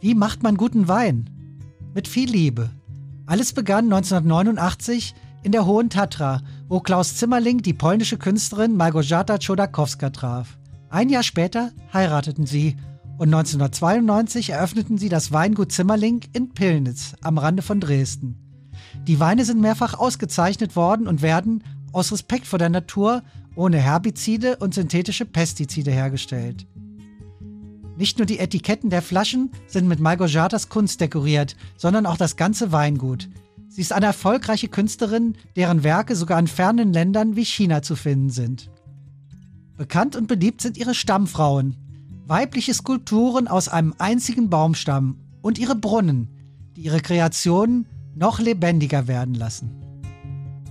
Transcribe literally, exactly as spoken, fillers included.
Wie macht man guten Wein? Mit viel Liebe. Alles begann neunzehnhundertneunundachtzig in der Hohen Tatra, wo Klaus Zimmerling die polnische Künstlerin Małgorzata Chodakowska traf. Ein Jahr später heirateten sie und neunzehnhundertzweiundneunzig eröffneten sie das Weingut Zimmerling in Pillnitz am Rande von Dresden. Die Weine sind mehrfach ausgezeichnet worden und werden, aus Respekt vor der Natur, ohne Herbizide und synthetische Pestizide hergestellt. Nicht nur die Etiketten der Flaschen sind mit Małgorzatas Kunst dekoriert, sondern auch das ganze Weingut. Sie ist eine erfolgreiche Künstlerin, deren Werke sogar in fernen Ländern wie China zu finden sind. Bekannt und beliebt sind ihre Stammfrauen, weibliche Skulpturen aus einem einzigen Baumstamm und ihre Brunnen, die ihre Kreationen noch lebendiger werden lassen.